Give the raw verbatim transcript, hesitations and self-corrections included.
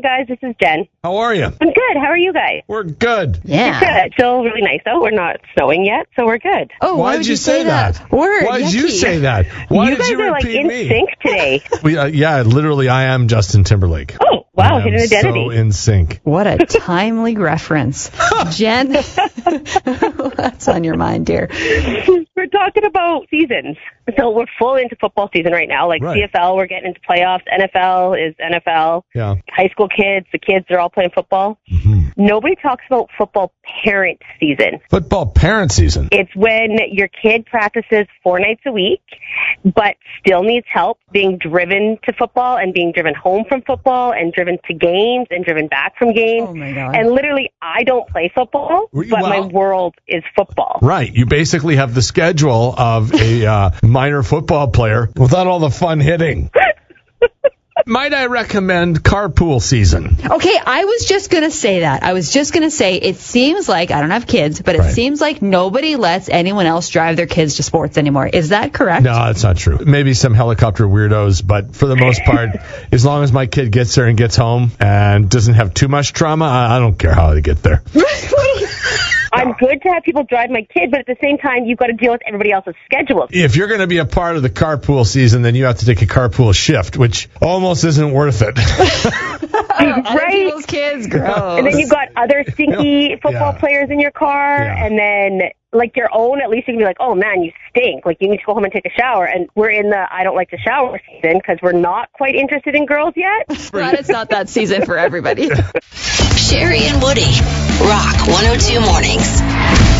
guys, this is Jen. How are you? I'm good. How are you guys? We're good. Yeah. Good. Still really nice, though. We're not snowing yet, so we're good. Oh, why, why did you say that? that? Word. Why did yucky. you say that? Why you did guys you are like repeat in me? sync today. We, uh, yeah, literally, I am Justin Timberlake. Oh, wow. I am Hidden identity. so in sync. What a timely reference. Jen, what's on your mind, dear? We're talking about seasons. So we're full into football season right now. Like Right. C F L, we're getting into playoffs. N F L is N F L. Yeah. High school kids, the kids are all playing football. Mm-hmm. Nobody talks about football parent season. Football parent season. It's when your kid practices four nights a week, but still needs help being driven to football and being driven home from football and driven to games and driven back from games. Oh, my God. And literally, I don't play football, but Well- my world is football. Right. You basically have the schedule of a uh, minor football player without all the fun hitting. Might I recommend carpool season? Okay, I was just going to say that. I was just going to say it seems like, I don't have kids, but it Right. seems like nobody lets anyone else drive their kids to sports anymore. Is that correct? No, that's not true. Maybe some helicopter weirdos, but for the most part, as long as my kid gets there and gets home and doesn't have too much trauma, I, I don't care how they get there. I'm good to have people drive my kid, but at the same time, you've got to deal with everybody else's schedules. If you're going to be a part of the carpool season, then you have to take a carpool shift, which almost isn't worth it. Other Right? people's kids, gross. And then you've got other stinky Yeah. football Yeah. players in your car, Yeah. and then like your own, at least you can be like, oh man, you stink. Like you need to go home and take a shower. And we're in the I don't like to shower season because we're not quite interested in girls yet. Glad it's not that season for everybody. Sherry and Woody. Rock one oh two Mornings.